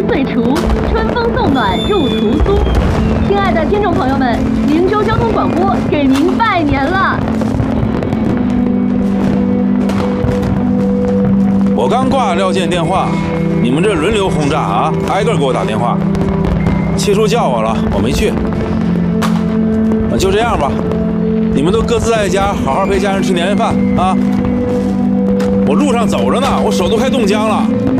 岁除，春风送暖入屠苏。亲爱的听众朋友们，灵州交通广播给您拜年了。 我刚挂廖健电话，你们这轮流轰炸啊，挨个给我打电话。七叔叫我了，我没去。就这样吧，你们都各自在家好好陪家人吃年夜饭啊。我路上走着呢，我手都快冻僵了。